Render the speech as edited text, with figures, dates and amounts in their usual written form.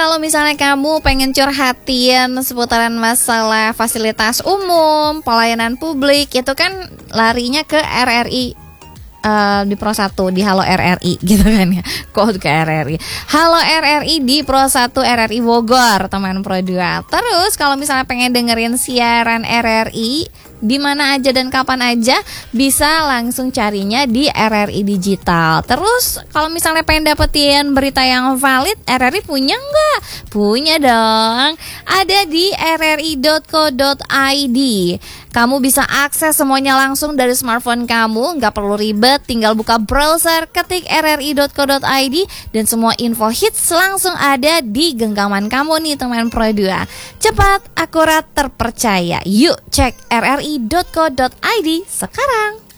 kalau misalnya kamu pengen curhatin seputaran masalah fasilitas umum, pelayanan publik, itu kan larinya ke RRI di Pro 1 di Halo RRI gitu kan ya. Kok ke RRI? Halo RRI di Pro 1 RRI Bogor, teman Pro 2. Terus kalau misalnya pengen dengerin siaran RRI di mana aja dan kapan aja, bisa langsung carinya di RRI Digital. Terus kalau misalnya pengen dapetin berita yang valid, RRI punya nggak? Punya dong. Ada di rri.co.id. Kamu bisa akses semuanya langsung dari smartphone kamu, nggak perlu ribet, tinggal buka browser, ketik rri.co.id, dan semua info hits langsung ada di genggaman kamu nih teman Pro 2. Cepat, akurat, terpercaya. Yuk cek rri.co.id sekarang.